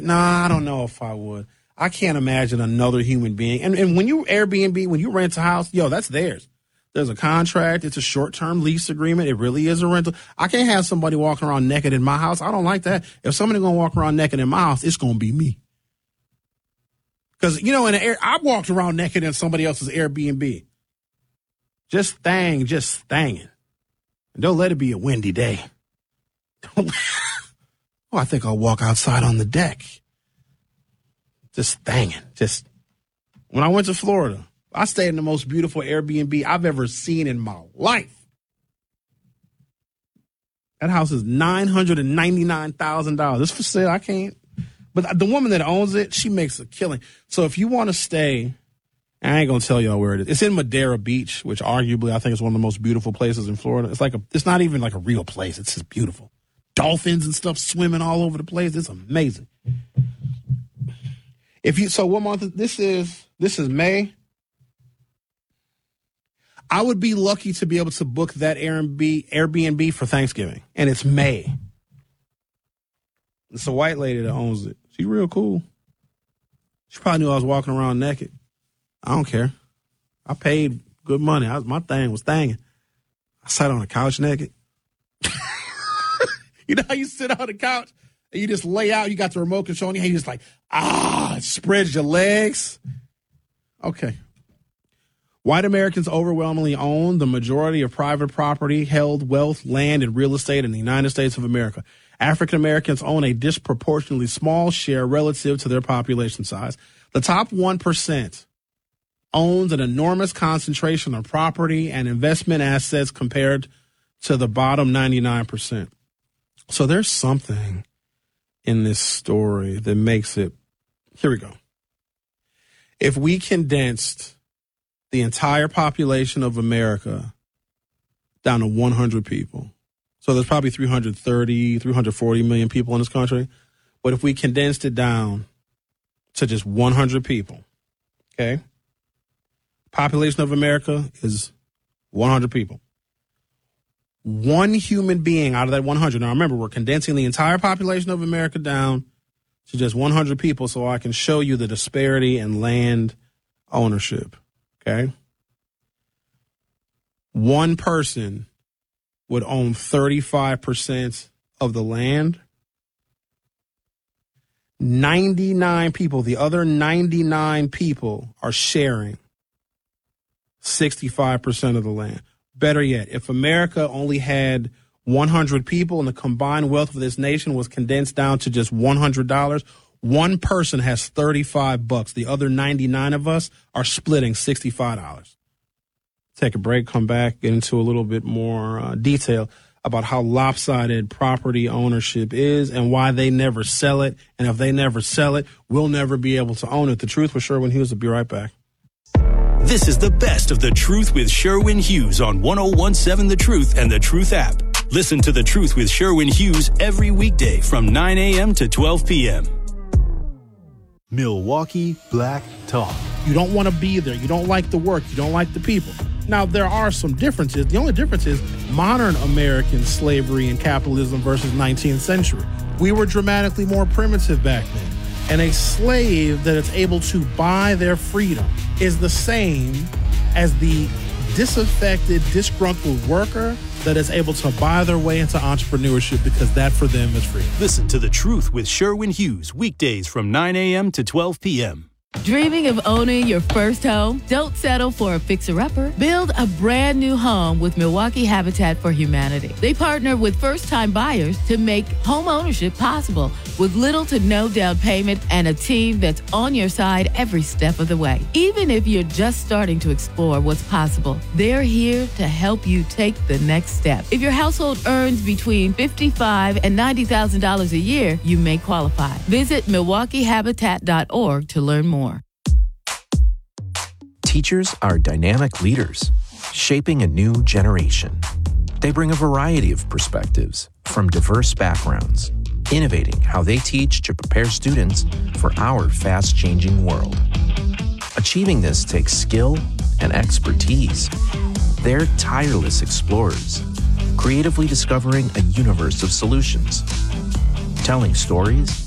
Nah, I don't know if I would. I can't imagine another human being. And when you Airbnb, when you rent a house, that's theirs. There's a contract. It's a short-term lease agreement. It really is a rental. I can't have somebody walking around naked in my house. I don't like that. If somebody's going to walk around naked in my house, it's going to be me. Because, I walked around naked in somebody else's Airbnb. Just thanging. And don't let it be a windy day. I think I'll walk outside on the deck. Just thanging. When I went to Florida, I stayed in the most beautiful Airbnb I've ever seen in my life. That house is $999,000. It's for sale. I can't. But the woman that owns it, she makes a killing. So if you want to stay, I ain't going to tell y'all where it is. It's in Madeira Beach, which arguably I think is one of the most beautiful places in Florida. It's not even like a real place. It's just beautiful. Dolphins and stuff swimming all over the place. It's amazing. So what month this is May. I would be lucky to be able to book that Airbnb for Thanksgiving. And it's May. It's a white lady that owns it. She's real cool. She probably knew I was walking around naked. I don't care. I paid good money. My thing was thanging. I sat on the couch naked. You know how you sit on the couch and you just lay out, you got the remote control, and you just spread your legs. Okay. White Americans overwhelmingly own the majority of private property, held wealth, land, and real estate in the United States of America. African Americans own a disproportionately small share relative to their population size. The top 1% owns an enormous concentration of property and investment assets compared to the bottom 99%. So there's something in this story that makes it. Here we go. If we condensed the entire population of America down to 100 people. So there's probably 340 million people in this country. But if we condensed it down to just 100 people, okay? Population of America is 100 people. One human being out of that 100. Now remember, we're condensing the entire population of America down to just 100 people so I can show you the disparity in land ownership. Okay. One person would own 35% of the land. 99 people, the other 99 people are sharing 65% of the land. Better yet, if America only had 100 people and the combined wealth of this nation was condensed down to just $100, one person has $35. The other 99 of us are splitting $65. Take a break, come back, get into a little bit more detail about how lopsided property ownership is and why they never sell it. And if they never sell it, we'll never be able to own it. The Truth with Sherwin Hughes will be right back. This is the best of The Truth with Sherwin Hughes on 101.7 The Truth and The Truth app. Listen to The Truth with Sherwin Hughes every weekday from 9 a.m. to 12 p.m. Milwaukee Black Talk. You don't want to be there. You don't like the work. You don't like the people. Now, there are some differences. The only difference is modern American slavery and capitalism versus 19th century. We were dramatically more primitive back then. And a slave that is able to buy their freedom is the same as the disaffected, disgruntled worker that is able to buy their way into entrepreneurship because that for them is freedom. Listen to The Truth with Sherwin Hughes weekdays from 9 a.m. to 12 p.m. Dreaming of owning your first home? Don't settle for a fixer-upper. Build a brand new home with Milwaukee Habitat for Humanity. They partner with first-time buyers to make home ownership possible with little to no down payment and a team that's on your side every step of the way. Even if you're just starting to explore what's possible, they're here to help you take the next step. If your household earns between $55,000 and $90,000 a year, you may qualify. Visit MilwaukeeHabitat.org to learn more. Teachers are dynamic leaders, shaping a new generation. They bring a variety of perspectives from diverse backgrounds, innovating how they teach to prepare students for our fast-changing world. Achieving this takes skill and expertise. They're tireless explorers, creatively discovering a universe of solutions, telling stories